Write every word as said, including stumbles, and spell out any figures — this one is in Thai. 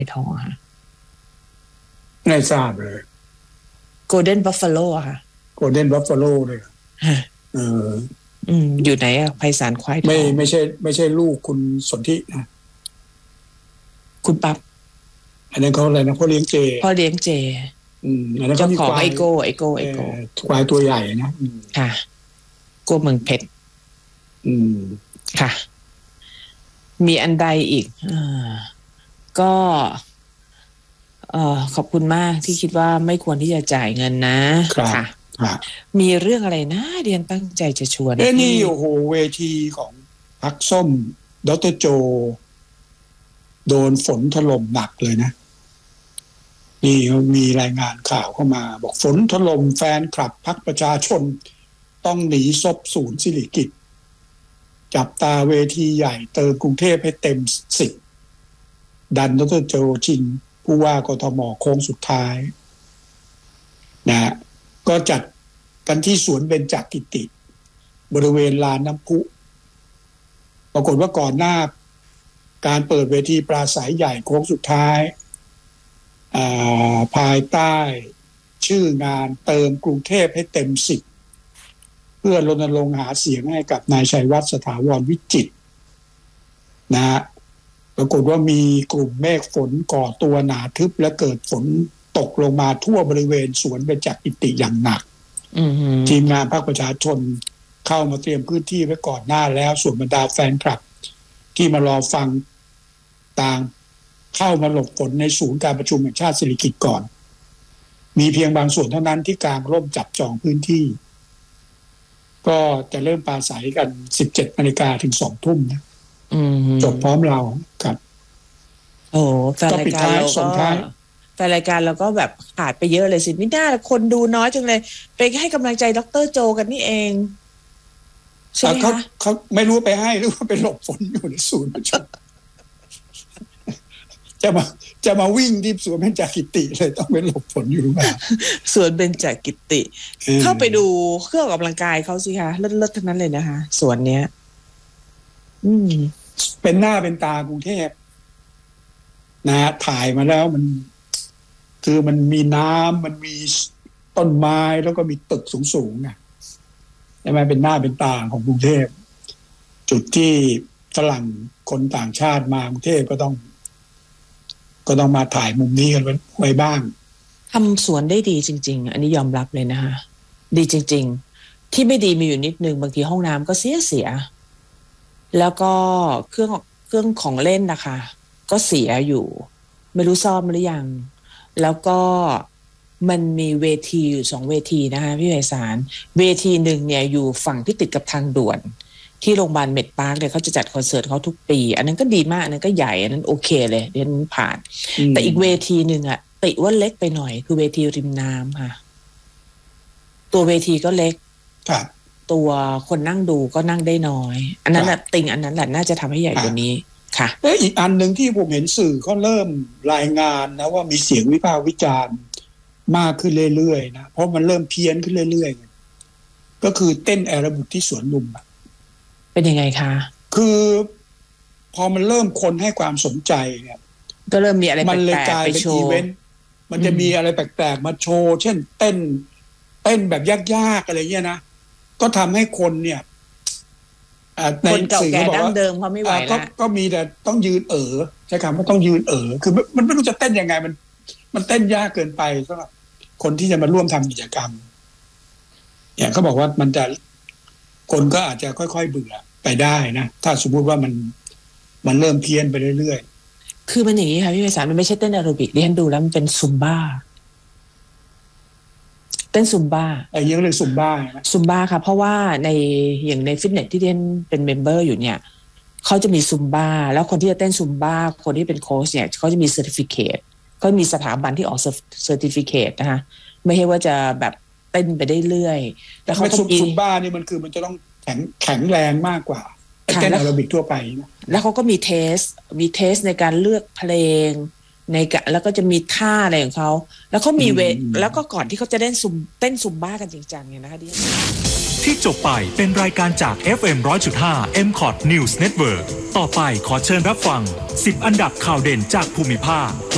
ทองค่ะไม่ทราบเลย Golden Buffalo อะค่ะ Golden Buffalo เลยเอออืมอยู่ไหนอะไพศาลควายทองไม่ไม่ใช่ไม่ใช่ลูกคุณสนธินะคุณปั๊บอันนั้นเขาอะไรนะพ่อเลี้ยงเจพ่อเลี้ยงเจอืมอันนั้นเจ้าเขามีของควายไอโก้ไอโก้ไอโก้ควายตัวใหญ่นะค่ะโก้เมืองเพชรอืมค่ะมีอันใดอีกอ่าก็เอ่อขอบคุณมากที่คิดว่าไม่ควรที่จะจ่ายเงินนะค่ะมีเรื่องอะไรนะเรียนตั้งใจจะชวนเอ้นี่โอ้โหเวทีของพรรคส้มดร.โจโดนฝนถล่มหนักเลยนะนี่มีรายงานข่าวเข้ามาบอกฝนถล่มแฟนคลับพรรคประชาชนต้องหนีซบศูนย์สิริกิติ์จับตาเวทีใหญ่เติมกรุงเทพให้เต็มสิบดันดร.โจชิงผู้ว่ากทมโค้งสุดท้ายนะก็จัดกันที่สวนเบญจกิติบริเวณลานน้ำพุปรากฏว่าก่อนหน้าการเปิดเวทีปราศัยใหญ่โค้งสุดท้ายภายใต้ชื่องานเติมกรุงเทพให้เต็มสิบเพื่อรณรงค์หาเสียงให้กับนายชัยวัฒน์สถาวรวิจิตรนะฮะปรากฏว่ามีกลุ่มเมฆฝนก่อตัวหนาทึบและเกิดฝนตกลงมาทั่วบริเวณสวนเบญจกิติอย่างหนักทีมงานพรรคประชาชนเข้ามาเตรียมพื้นที่ไว้ก่อนหน้าแล้วส่วนบรรดาแฟนคลับที่มารอฟังต่างเข้ามาหลบฝนในศูนย์การประชุมแห่งชาติสิริกิติ์ก่อนมีเพียงบางส่วนเท่านั้นที่กางร่มจับจองพื้นที่ก็จะเริ่มปราศัยกัน สิบเจ็ดนาฬิกา ถึง สองทุ่มนะจบพร้อมเราครับโอ้แฟนรายการเราก็แฟนรายการเราก็แบบขาดไปเยอะเลยสิไม่น่าคนดูน้อยจังเลยไปให้กำลังใจดร.โจกันนี่เองใช่ไหมคะเขาไม่รู้ไปให้หรือว่าไปหลบฝนอยู่ในศูนย์ประชุมจะมาจะมาวิ่งที่สวนเบญจกิติเลยต้องไปหลบฝนอยู่แบบสวนเบญจกิติเข้าไปดูเครื่องออกกำลังกายเขาสิคะเลิศๆทั้งนั้นเลยนะคะสวนเนี้ยอืมเป็นหน้าเป็นตากรุงเทพนะถ่ายมาแล้วมันคือมันมีน้ำมันมีต้นไม้แล้วก็มีตึกสูงๆไงใช่ไหมเป็นหน้าเป็นตาของกรุงเทพจุดที่ฝรั่งคนต่างชาติมากรุงเทพก็ต้องก็ต้องมาถ่ายมุมนี้กันไว้บ้างทำสวนได้ดีจริงๆอันนี้ยอมรับเลยนะคะดีจริงๆที่ไม่ดีมีอยู่นิดนึงบางทีห้องน้ำก็เสียเสียแล้วก็เครื่องเครื่องของเล่นนะคะก็เสียอยู่ไม่รู้ซ่อมหรือยังแล้วก็มันมีเวทีอยู่สองเวทีนะคะพี่ไพศาลเวทีหนึ่งเนี่ยอยู่ฝั่งที่ติดกับทางด่วนที่โรงพยาบาลเมดพาร์คเนี่ยเขาจะจัดคอนเสิร์ตเขาทุกปีอันนั้นก็ดีมากอันนั้นก็ใหญ่อันนั้นโอเคเลยเรียนผ่านแต่อีกเวทีหนึ่งอะติว่าเล็กไปหน่อยคือเวทีริมน้ำค่ะตัวเวทีก็เล็กตัวคนนั่งดูก็นั่งได้น้อยอันนั้นแหละติงอันนั้นแหละน่าจะทำให้ใหญ่กว่านี้ค่ะแล้วอีกอันหนึ่งที่ผมเห็นสื่อก็เริ่มรายงานนะว่ามีเสียงวิพากษ์วิจารณ์มากขึ้นเรื่อยๆนะเพราะมันเริ่มเพี้ยนขึ้นเรื่อยๆก็คือเต้นแอโรบิกที่สวนลุมเป็นยังไงคะคือพอมันเริ่มคนให้ความสนใจเนี่ยก็เริ่มมีอะไรแปลกๆไปโชว์มันจะมีอะไรแปลกๆมาโชว์เช่นเต้นเต้นแบบยากๆอะไรเงี้ยนะก็ทำให้คนเนี่ยคนเก่าแก่ดั้งเดิมเขาไม่ไหวแล้วก็มีแต่ต้องยืนเอ๋อใช้คำว่าต้องยืนเอ๋อคือมันไม่รู้จะเต้นยังไงมันมันเต้นยากเกินไปสำหรับคนที่จะมาร่วมทำกิจกรรมเนี่ยเขาบอกว่ามันจะคนก็อาจจะค่อยๆเบื่อไปได้นะถ้าสมมุติว่ามันมันเริ่มเพี้ยนไปเรื่อยๆคือมันอย่างนี้ค่ะพี่ไพศาลมันไม่ใช่เต้นแอโรบิกดิฉันดูแล้วมันเป็นซุมบ้าเต้นซุมบ้าไอ้ยังเรียกซุมบ้าซุมบ้าค่ะเพราะว่าในอย่างในฟิตเนสที่เด่นเป็นเมมเบอร์อยู่เนี่ยเขาจะมีซุมบ้าแล้วคนที่จะเต้นซุมบ้าคนที่เป็นโค้ชเนี่ยเขาจะมีเซอร์ติฟิเคตเขามีสถาบันที่ออกเซอร์ติฟิเคตนะคะไม่ใช่ว่าจะแบบเต้นไปได้เรื่อยแล้วเขาต้องซุมบ้านี่มันคือมันจะต้องแข็งแข็งแรงมากกว่าเต้นแอโรบิกทั่วไปนะแล้วเขาก็มีเทสมีเทสในการเลือกเพลงในกะแล้วก็จะมีท่าอะไรของเขาแล้วเขามีเวแล้วก็ก่อนที่เขาจะเล่นซุมเต้นซุมบ้ากันจริงจังเนี่ยนะคะที่จบไปเป็นรายการจาก เอฟ เอ็ม หนึ่งร้อยจุดห้า เอ็ม คอท News Network ต่อไปขอเชิญรับฟังสิบอันดับข่าวเด่นจากภูมิภาค